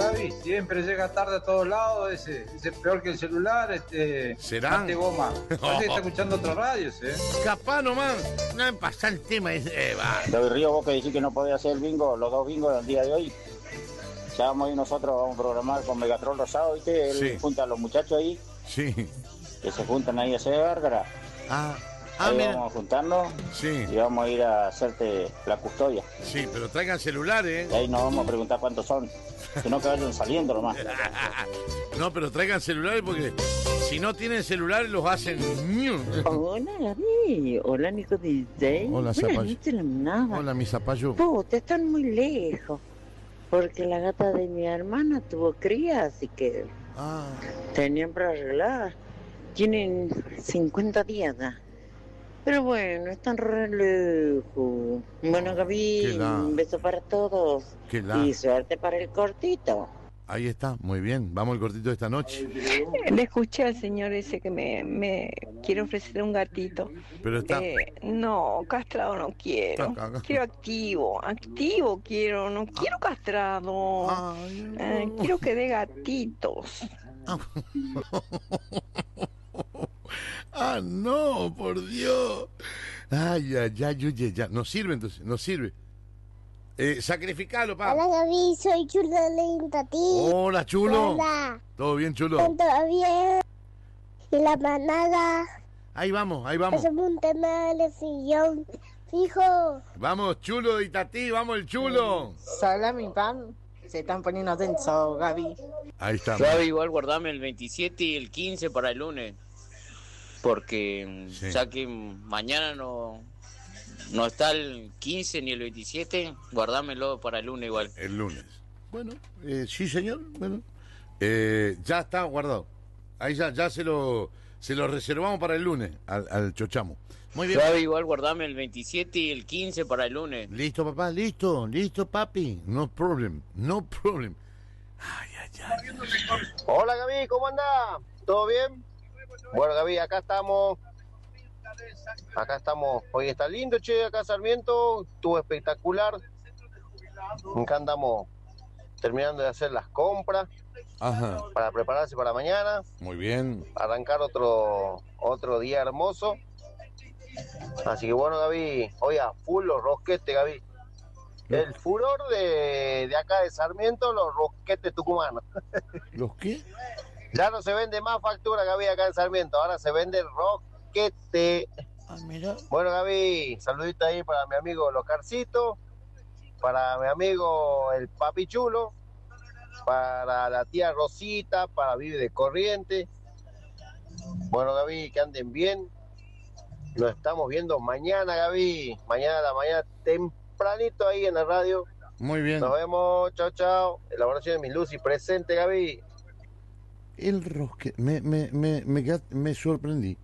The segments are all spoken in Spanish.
Gaby, siempre llega tarde a todos lados, ese peor que el celular, ¿Será? Mate goma. Parece que está escuchando otras radios, Capaz nomás, no me pasa el tema. David Río, vos que decís que no podés hacer el bingo, los dos bingos del día de hoy. Ya vamos a ir nosotros, vamos a programar con Megatron Rosado, ¿viste? Él junta a los muchachos ahí. Sí. Que se juntan ahí a hacer gárgara. Ahí mira. vamos a juntarnos. Sí. Y vamos a ir a hacerte la custodia. Sí, pero traigan celulares. Y ahí nos vamos a preguntar cuántos son. Que no que vayan saliendo nomás. No, pero traigan celulares porque si no tienen celulares los hacen. Hola, Gaby. Hola, Nico DJ. Hola, Zapallo. Hola, mi Zapallo. Puta, están muy lejos. Porque la gata de mi hermana tuvo cría, así que tenían para arreglar. Tienen 50 días ya. Pero bueno, están re lejos. Bueno, Gaby, un beso para todos. Y suerte para el cortito. Ahí está, muy bien. Vamos al cortito de esta noche. Le escuché al señor ese que me quiere ofrecer un gatito. Pero está... no, castrado no quiero. Quiero activo quiero, no quiero castrado. Quiero que dé gatitos. No, por Dios. Ya. No sirve entonces, no sirve. Sacrificalo, pa. Hola, Gaby, soy Chulo de Tati. Hola, Chulo. Hola. ¿Todo bien, Chulo? ¿Todo bien? ¿Y la manada? Ahí vamos. Hacemos un tema del sillón fijo. Vamos, Chulo y Tati, vamos el Chulo. Salami pan. Se están poniendo tensos, Gaby. Ahí está. Gaby, igual guardame el 27 y el 15 para el lunes. Porque ya que mañana no está el 15 ni el 27, guardámelo para el lunes igual. El lunes. Bueno, sí, señor. Bueno, ya está guardado. Ahí ya se lo reservamos para el lunes al Chochamo. Muy bien. Gaby, igual guardame el 27 y el 15 para el lunes. Listo, papá, listo, papi. No problem. Hola, Gaby, ¿cómo andás? ¿Todo bien? Bueno, Gaby, acá estamos. Hoy está lindo, che, acá Sarmiento. Estuvo espectacular. Acá andamos terminando de hacer las compras. Ajá. Para prepararse para mañana. Muy bien. Arrancar otro día hermoso. Así que bueno, Gaby, hoy a full los rosquetes, Gaby. El furor de acá de Sarmiento, los rosquetes tucumanos. ¿Los qué? Ya no se vende más factura, Gaby, acá en Sarmiento. Ahora se vende rosquete. Mira. Bueno, Gaby, saludito ahí para mi amigo Locarcito, para mi amigo el Papi Chulo, para la tía Rosita, para Vive de Corriente. Bueno, Gaby, que anden bien. Nos estamos viendo mañana, Gaby. Mañana a la mañana tempranito ahí en la radio. Muy bien. Nos vemos, chao. Elaboración de mi Lucy presente, Gaby. El rosquete, me sorprendí.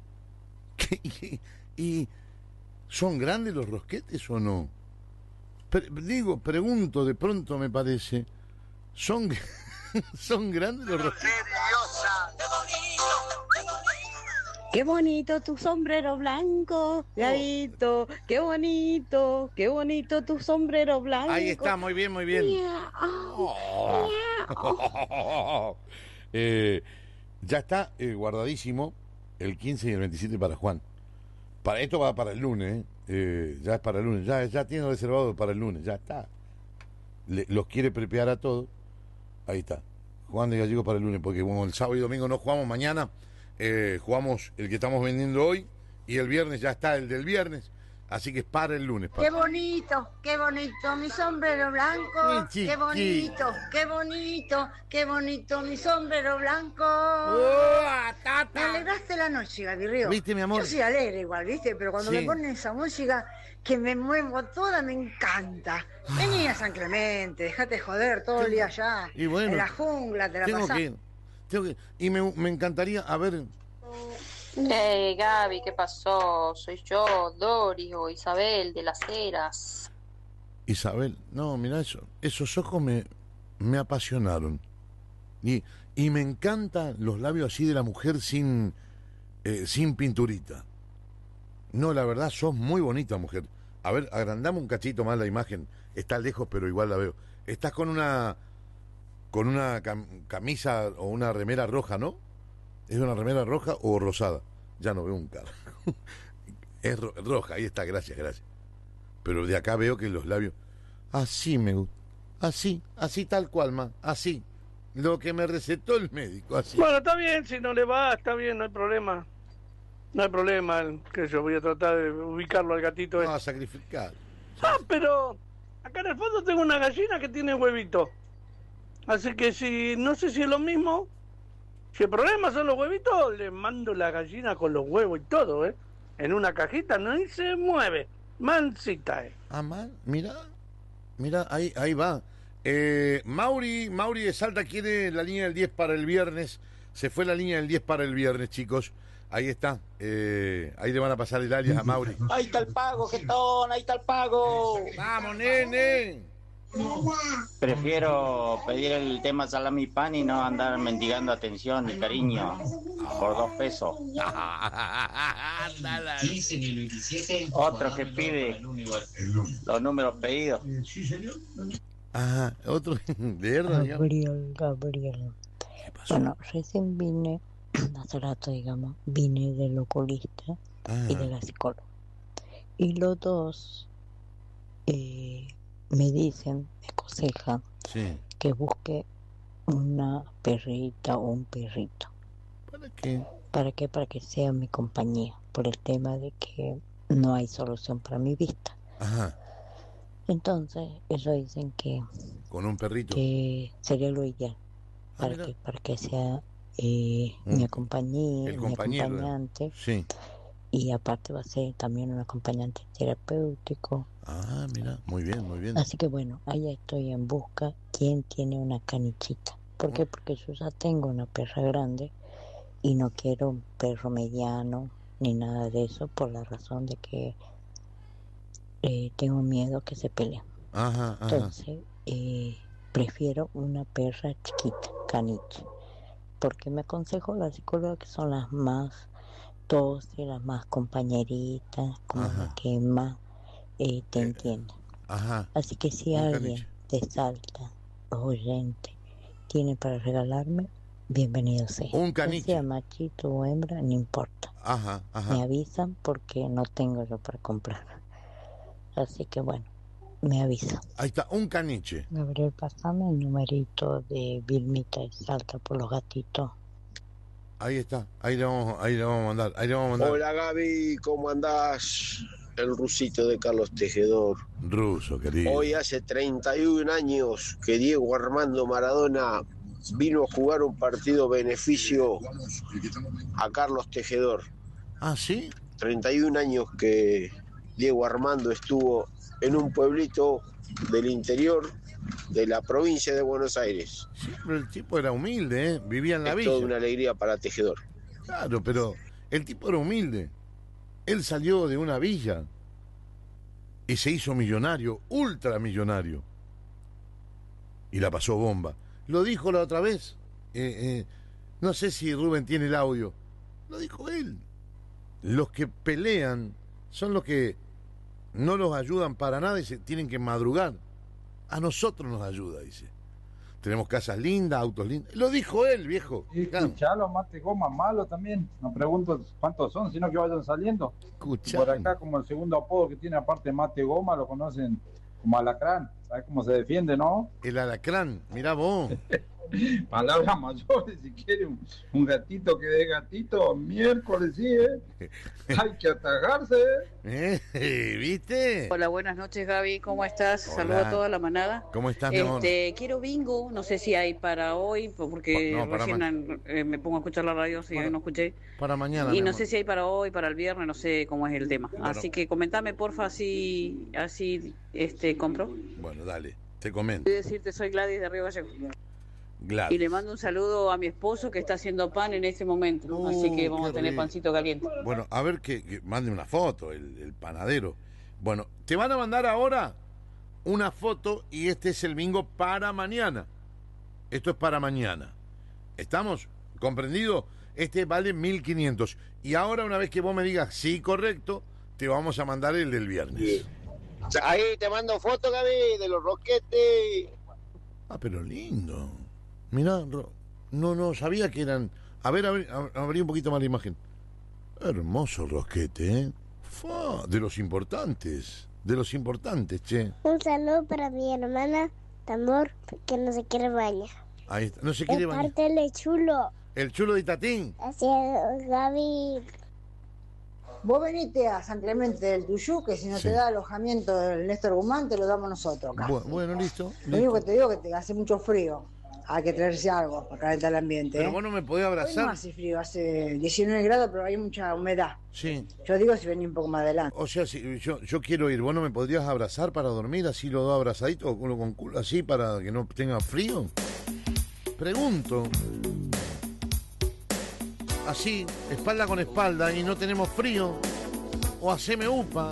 ¿Y son grandes los rosquetes o no? Pregunto, de pronto me parece. ¿Son grandes los rosquetes? Qué bonito tu sombrero blanco, Gabito. Qué bonito tu sombrero blanco. Ahí está, muy bien. Ya está guardadísimo el 15 y el 27 para Juan. Para esto va para el lunes, ya es para el lunes, ya tiene reservado para el lunes, ya está. Los quiere prepear a todos. Ahí está. Juan de Gallego para el lunes, porque como el sábado y domingo no jugamos mañana, jugamos el que estamos vendiendo hoy y el viernes ya está el del viernes. Así que es para el lunes. Qué bonito, mi sombrero blanco. Qué bonito, mi sombrero blanco. Me alegraste la noche, Gaby Río. ¿Viste, mi amor? Yo soy alegre igual, ¿viste? Pero cuando me ponen esa música que me muevo toda, me encanta. Vení a San Clemente, dejate joder todo el día allá. Y bueno, en la jungla, te la pasás. Tengo que y me encantaría, a ver... Hey Gaby, ¿qué pasó? Soy yo, Doris o Isabel de las Heras. Isabel, no, mira esos ojos me apasionaron. Y me encantan los labios así de la mujer sin pinturita. No, la verdad, sos muy bonita, mujer. A ver, agrandame un cachito más la imagen. Está lejos, pero igual la veo. Estás con una con una camisa o una remera roja, ¿no? ¿Es una remera roja o rosada? Ya no veo un carajo. Es roja, ahí está, gracias. Pero de acá veo que los labios... Así me gusta. Así tal cual, ma. Así. Lo que me recetó el médico, así. Bueno, está bien, si no le va, está bien, no hay problema. No hay problema, que yo voy a tratar de ubicarlo al gatito. No, a sacrificar. Pero acá en el fondo tengo una gallina que tiene huevito. Así que si, no sé si es lo mismo. Si el problema son los huevitos, le mando la gallina con los huevos y todo, en una cajita, no y se mueve. Mansita, Ah, man, mira, ahí va. Mauri de Salta quiere la línea del 10 para el viernes. Se fue la línea del 10 para el viernes, chicos. Ahí está. Ahí le van a pasar el alias a Mauri. Ahí está el pago, jetón, ahí está el pago. Vamos, nene. Prefiero pedir el tema salami pan y no andar mendigando atención y cariño por 2 pesos. Otro que pide los números pedidos. Ajá, otro. De verdad. Gabriel. Bueno, recién vine, hace rato, digamos, vine del oculista y de la psicóloga. Y los dos me dicen, me aconsejan que busque una perrita o un perrito. ¿Para qué? ¿Para qué? Para que sea mi compañía, por el tema de que no hay solución para mi vista. Ajá. Entonces, ellos dicen que... ¿Con un perrito? Que sería lo ideal, para que sea mi compañía, mi acompañante. Sí. Y aparte va a ser también un acompañante terapéutico. Ah, mira, muy bien. Así que bueno, ahí estoy en busca. ¿Quién tiene una canichita? ¿Por qué? Porque yo ya tengo una perra grande y no quiero un perro mediano ni nada de eso, por la razón de que tengo miedo que se peleen. Ajá. Entonces, prefiero una perra chiquita, caniche. Porque me aconsejo la psicóloga que son las más y las más compañeritas, como las que más te entienden. Así que si alguien de Salta, oyente, tiene para regalarme, bienvenido sea. Un caniche. Sea machito o hembra, no importa. Me avisan porque no tengo yo para comprar. Así que bueno, me avisan. Ahí está, un caniche. Gabriel, pasame el numerito de Vilmita de Salta por los gatitos. Ahí está, ahí le vamos a mandar. Hola Gaby, ¿cómo andás? El rusito de Carlos Tejedor. Ruso, querido. Hoy hace 31 años que Diego Armando Maradona vino a jugar un partido beneficio a Carlos Tejedor. ¿Ah, sí? 31 años que Diego Armando estuvo en un pueblito del interior de la provincia de Buenos Aires. Sí, pero el tipo era humilde, vivía en la villa. Toda una alegría para Tejedor. Claro, pero el tipo era humilde. Él salió de una villa y se hizo millonario, ultramillonario. Y la pasó bomba. Lo dijo la otra vez. No sé si Rubén tiene el audio. Lo dijo él. Los que pelean son los que no los ayudan para nada y se tienen que madrugar. A nosotros nos ayuda, dice. Tenemos casas lindas, autos lindos. Lo dijo él, viejo. Y escuchalo, mate goma malo también. No pregunto cuántos son, sino que vayan saliendo. Escuchalo. Por acá, como el segundo apodo que tiene aparte mate goma, lo conocen como alacrán. ¿Sabes cómo se defiende, no? El alacrán, mirá vos. Palabras mayores, si quiere un gatito que dé gatito, miércoles, sí, hay que atajarse. ¿Viste? Hola, buenas noches, Gaby, ¿cómo estás? Hola. Saludo a toda la manada. ¿Cómo estás, mi amor? Quiero bingo, no sé si hay para hoy, porque recién me pongo a escuchar la radio, si hoy no escuché. Para mañana. Y no sé si hay para hoy, para el viernes, no sé cómo es el tema. Bueno. Así que comentame, porfa, así compro. Bueno, dale, te comento. Quiero decirte, soy Gladys de Río Gallegos. Gladys. Y le mando un saludo a mi esposo que está haciendo pan en este momento. Así que vamos a tener pancito caliente. Bueno, a ver que mande una foto, el panadero. Bueno, te van a mandar ahora una foto y este es el bingo para mañana. Esto es para mañana. ¿Estamos? ¿Comprendido? Este vale 1.500. Y ahora, una vez que vos me digas sí, correcto, te vamos a mandar el del viernes. Ahí te mando foto, Gaby, de los roquetes. Ah, pero lindo. Mirá, no sabía que eran... A ver, abrí un poquito más la imagen. Hermoso rosquete, ¿eh? De los importantes, che. Un saludo para mi hermana Tambor, que no se quiere bañar. Ahí está, no se quiere bañar. Parte el chulo. El chulo de Itatín. Así es, Gaby. Vos venite a San Clemente del Tuyú, que si no te da alojamiento del Néstor Guzmán, te lo damos nosotros acá. Bueno, listo. Lo único que te digo es que te hace mucho frío. Hay que traerse algo para calentar el ambiente. Pero vos no me podés abrazar. Hoy no hace frío, hace 19 grados, pero hay mucha humedad. Sí. Yo digo si venís un poco más adelante. O sea, si yo quiero ir, ¿vos no me podrías abrazar para dormir así los dos abrazaditos, culo con culo, así para que no tenga frío? Pregunto. Así, espalda con espalda y no tenemos frío. O haceme upa.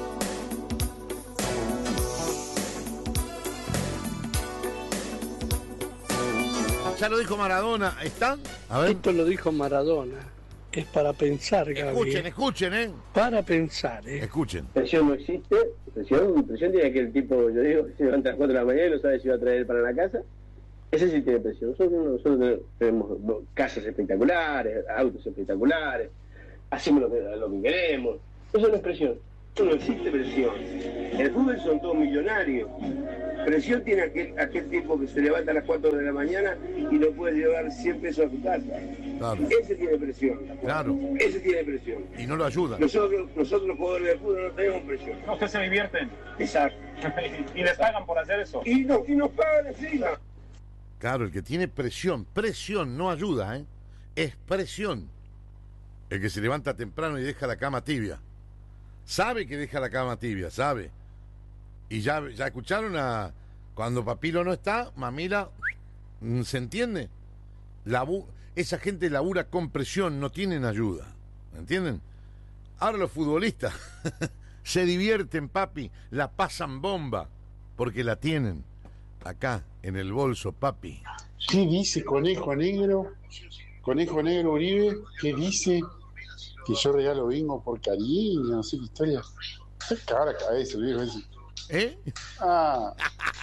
Ya lo dijo Maradona, ¿están? A ver. Esto lo dijo Maradona. Es para pensar, Gaby. Escuchen, ¿eh? Para pensar, Escuchen. Presión no existe. Presión tiene que el tipo, yo digo, se levanta a las 4 de la mañana y no sabe si va a traer para la casa. Ese sí tiene presión. Nosotros tenemos casas espectaculares, autos espectaculares, hacemos lo que queremos. Eso no es presión. Eso no existe presión. El fútbol son todos millonarios. Presión tiene aquel tipo que se levanta a las 4 de la mañana y no puede llevar 100 pesos a su casa. Claro. Ese tiene presión. Claro. Ese tiene presión. Y no lo ayuda. Nosotros los jugadores de fútbol no tenemos presión. No, ustedes se divierten. Exacto. Y les pagan por hacer eso. Y nos pagan encima. Claro, el que tiene presión no ayuda, ¿eh? Es presión. El que se levanta temprano y deja la cama tibia. Sabe que deja la cama tibia, sabe. Y ya escucharon cuando Papilo no está, Mamila, ¿se entiende? Esa gente labura con presión, no tienen ayuda, ¿me entienden? Ahora los futbolistas se divierten, papi, la pasan bomba, porque la tienen acá, en el bolso, papi. ¿Qué dice Conejo Negro Uribe? ¿Qué dice? Que yo regalo bingo por cariño, no sé qué historia. Se caga la cabeza, viejo ese. ¿Eh? Ah.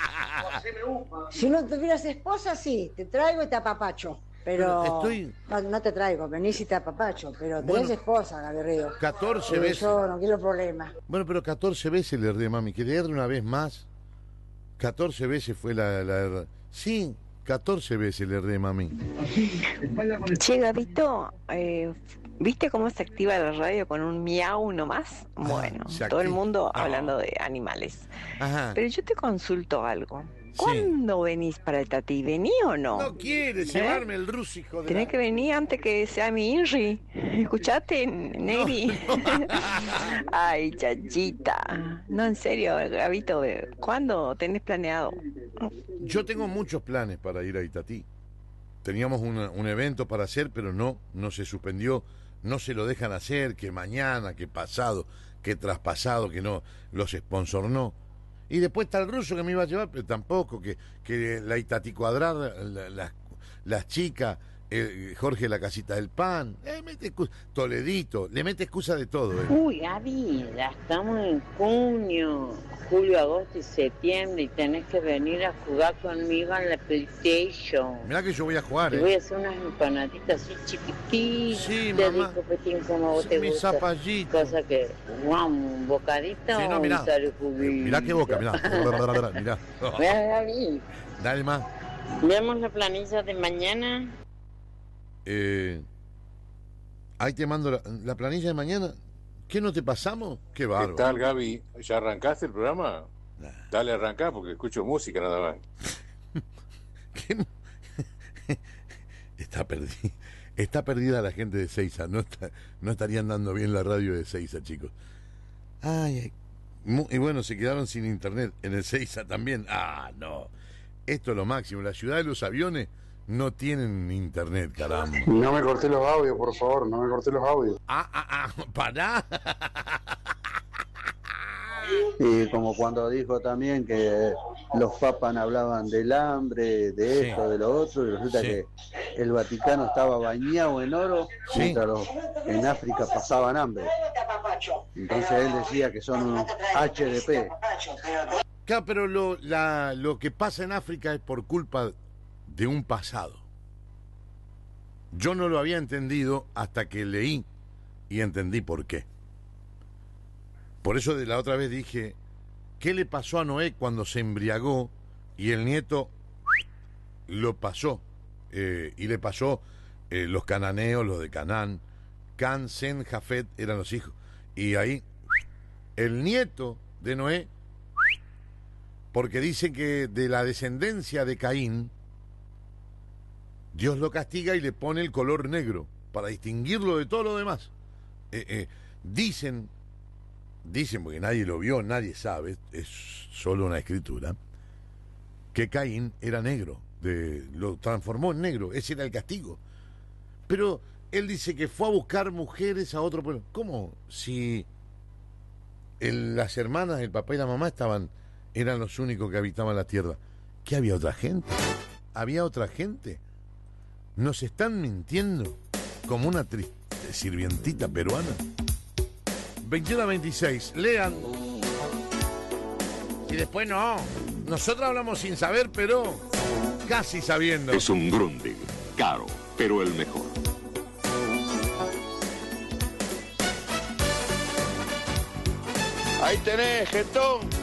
Si no tuvieras esposa, sí, te traigo y te apapacho. Pero no te traigo, venís y te apapacho. Pero tenés esposa, Gaby Río. 14 veces. Yo no quiero problemas. Bueno, pero 14 veces le erré, mami. Que le erré una vez más. 14 veces fue la... Sí, 14 veces le erré, mami. Che, Gabito, ¿viste cómo se activa la radio con un miau nomás? Bueno, todo el mundo hablando de animales. Ajá. Pero yo te consulto algo. ¿Cuándo venís para el Tati? ¿Vení o no? No quiere llevarme el ruso, hijo de... Tenés que venir antes que sea mi Inri. ¿Escuchaste, Neri? No. Ay, chachita. No, en serio, Gabito, ¿cuándo tenés planeado? Yo tengo muchos planes para ir a Itatí. Teníamos un evento para hacer, pero no se suspendió. No se lo dejan hacer, que mañana, que pasado, que traspasado, que no, los sponsor no. Y después está el ruso que me iba a llevar, pero tampoco, que la Itatí cuadrada, las chicas, Jorge la casita del pan, Toledito, le mete excusa de todo. Uy, Gaby, ya estamos en junio, julio, agosto y septiembre y tenés que venir a jugar conmigo en la PlayStation. Mirá que yo voy a jugar, Te voy a hacer unas empanaditas así chiquititas, sí, de mamá. ricopetín como vos te Mi gusta. zapallito. Cosa que, un bocadito sí, no, o mirá. un salujubí. Mirá qué boca, mirá. Mirá. Mirá, Gaby. Dale más. Vemos la planilla de mañana. Ahí te mando la planilla de mañana. ¿Qué no te pasamos? Qué bárbaro. ¿Qué tal, Gaby? ¿Ya arrancaste el programa? Dale, arrancá porque escucho música nada más. Está perdida la gente de Seiza. No estarían dando bien la radio de Seiza, chicos. Ay, y bueno, se quedaron sin internet en el Seiza también. Ah, no. Esto es lo máximo. La ciudad de los aviones no tienen internet, caramba. No me corté los audios, por favor, no me corté los audios. Pará. Y como cuando dijo también que los papas hablaban del hambre, de esto, de lo otro, y resulta que el Vaticano estaba bañado en oro, mientras en África pasaban hambre. Entonces él decía que son unos HDP. Claro, pero lo que pasa en África es por culpa de un pasado. Yo no lo había entendido hasta que leí y entendí por qué. Por eso de la otra vez dije, ¿qué le pasó a Noé cuando se embriagó y el nieto lo pasó? Y le pasó los cananeos, los de Canaán, Can, Sem, Jafet eran los hijos. Y ahí el nieto de Noé, porque dice que de la descendencia de Caín, Dios lo castiga y le pone el color negro para distinguirlo de todo lo demás. Dicen, porque nadie lo vio, nadie sabe, es solo una escritura, que Caín era negro, lo transformó en negro, ese era el castigo. Pero él dice que fue a buscar mujeres a otro pueblo. ¿Cómo? Si las hermanas, el papá y la mamá eran los únicos que habitaban la tierra. ¿Qué había otra gente? ¿Había otra gente? Nos están mintiendo como una triste sirvientita peruana. 21-26, lean. Y después no. Nosotros hablamos sin saber, pero casi sabiendo. Es un Grundig, caro, pero el mejor. Ahí tenés, Getón.